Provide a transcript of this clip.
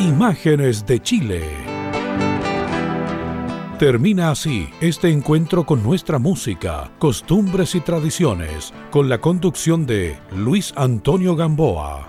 Imágenes de Chile. Termina así este encuentro con nuestra música, costumbres y tradiciones, con la conducción de Luis Antonio Gamboa.